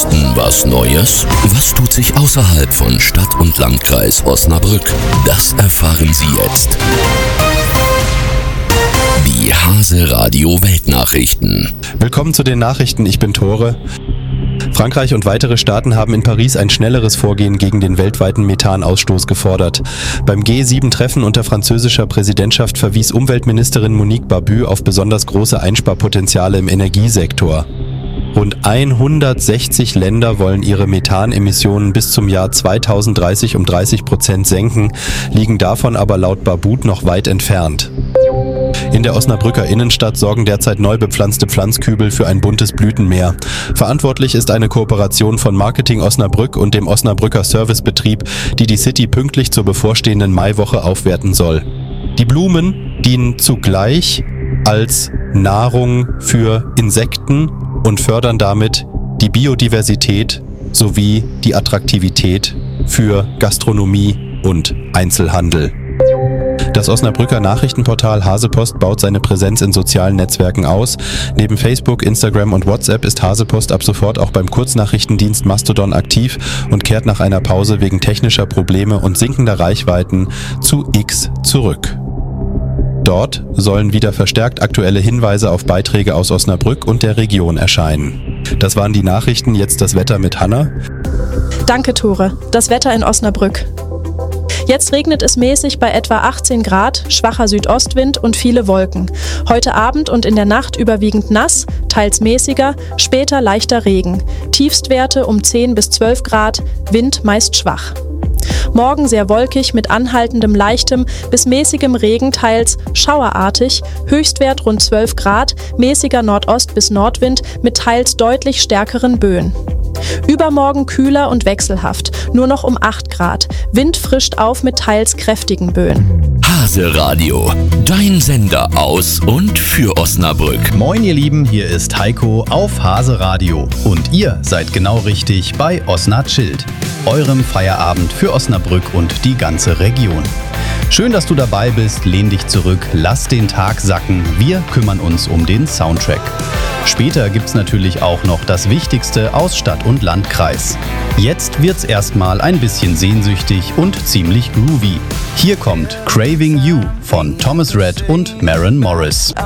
Osten was Neues? Was tut sich außerhalb von Stadt und Landkreis Osnabrück? Das erfahren Sie jetzt. Die Hase Radio Weltnachrichten. Willkommen zu den Nachrichten, ich bin Tore. Frankreich und weitere Staaten haben in Paris ein schnelleres Vorgehen gegen den weltweiten Methanausstoß gefordert. Beim G7-Treffen unter französischer Präsidentschaft verwies Umweltministerin Monique Barbu auf besonders große Einsparpotenziale im Energiesektor. Rund 160 Länder wollen ihre Methanemissionen bis zum Jahr 2030 um 30% senken, liegen davon aber laut Barbu noch weit entfernt. In der Osnabrücker Innenstadt sorgen derzeit neu bepflanzte Pflanzkübel für ein buntes Blütenmeer. Verantwortlich ist eine Kooperation von Marketing Osnabrück und dem Osnabrücker Servicebetrieb, die die City pünktlich zur bevorstehenden Maiwoche aufwerten soll. Die Blumen dienen zugleich als Nahrung für Insekten und fördern damit die Biodiversität sowie die Attraktivität für Gastronomie und Einzelhandel. Das Osnabrücker Nachrichtenportal Hasepost baut seine Präsenz in sozialen Netzwerken aus. Neben Facebook, Instagram und WhatsApp ist Hasepost ab sofort auch beim Kurznachrichtendienst Mastodon aktiv und kehrt nach einer Pause wegen technischer Probleme und sinkender Reichweiten zu X zurück. Dort sollen wieder verstärkt aktuelle Hinweise auf Beiträge aus Osnabrück und der Region erscheinen. Das waren die Nachrichten, jetzt das Wetter mit Hanna. Danke, Tore. Das Wetter in Osnabrück. Jetzt regnet es mäßig bei etwa 18 Grad, schwacher Südostwind und viele Wolken. Heute Abend und in der Nacht überwiegend nass, teils mäßiger, später leichter Regen. Tiefstwerte um 10 bis 12 Grad, Wind meist schwach. Morgen sehr wolkig mit anhaltendem leichtem bis mäßigem Regen, teils schauerartig, Höchstwert rund 12 Grad, mäßiger Nordost- bis Nordwind mit teils deutlich stärkeren Böen. Übermorgen kühler und wechselhaft, nur noch um 8 Grad. Wind frischt auf mit teils kräftigen Böen. Hase Radio, dein Sender aus und für Osnabrück. Moin ihr Lieben, hier ist Heiko auf Hase Radio. Und ihr seid genau richtig bei Osna Chillt, eurem Feierabend für Osnabrück und die ganze Region. Schön, dass du dabei bist, lehn dich zurück, lass den Tag sacken, wir kümmern uns um den Soundtrack. Später gibt's natürlich auch noch das Wichtigste aus Stadt und Landkreis. Jetzt wird's erstmal ein bisschen sehnsüchtig und ziemlich groovy. Hier kommt Craving You von Thomas Rhett und Maren Morris.